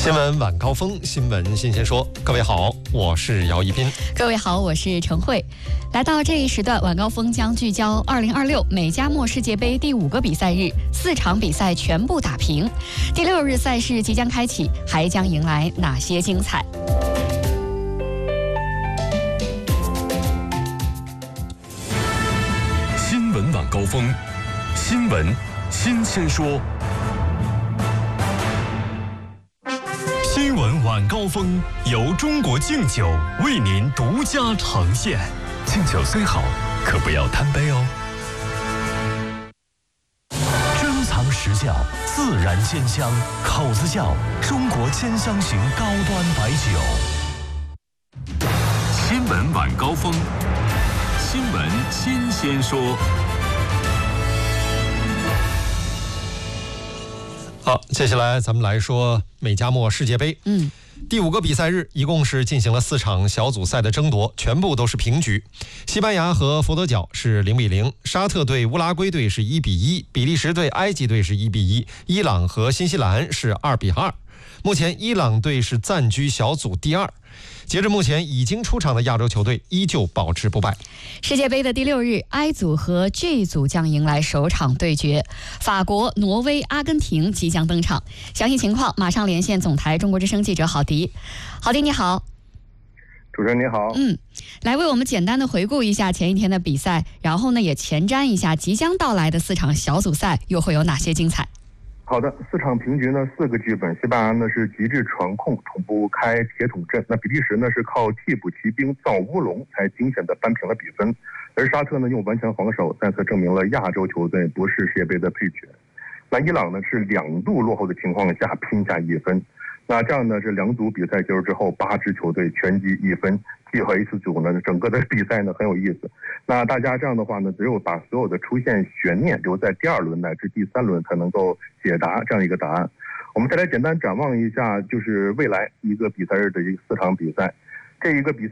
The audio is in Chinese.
新闻晚高峰，新闻新鲜说。各位好，我是姚一斌。 各位好，我是陈慧。来到这一时段，晚高峰将聚焦2026美加墨世界杯第5个比赛日，4场比赛全部打平。第6日赛事即将开启，还将迎来哪些精彩？ 新闻晚高峰，新闻新鲜说。新闻晚高峰由中国敬酒为您独家呈现。敬酒虽好，可不要贪杯哦。珍藏实窖，自然鲜香，口子窖中国千香型高端白酒。新闻晚高峰，新闻新鲜说。 好，接下来咱们来说美加墨世界杯。第5个比赛日一共是进行了4场小组赛的争夺，全部都是平局。西班牙和佛得角是0-0，沙特对乌拉圭队是1-1，比利时对埃及队是1-1，伊朗和新西兰是2-2。目前伊朗队是暂居小组第2。截至目前已经出场的亚洲球队依旧保持不败。 世界杯的第6日 ，I 组和 G 组将迎来首场对决，法国、挪威、阿根廷即将登场。详细情况马上连线总台中国之声记者郝迪。郝迪你好。 主持人你好。 来为我们简单的回顾一下前一天的比赛，然后呢也前瞻一下即将到来的4场小组赛又会有哪些精彩。 好的，4场平局呢，4个剧本。西班牙呢是极致传控，从不开铁桶阵；那比利时呢是靠替补骑兵造乌龙，才惊险的扳平了比分。而沙特呢用顽强防守，再次证明了亚洲球队不是世界杯的配角。那伊朗呢是2度落后的情况下拼下1分。那这样呢，这2组比赛结束之后，8支球队全积1分。G 和 H 组呢，整个的比赛呢很有意思。那大家这样的话呢，只有把所有的出现悬念留在第2轮乃至第3轮才能够解答这样一个答案。我们再来简单展望一下，就是未来一个比赛日的4场比赛。这一个比赛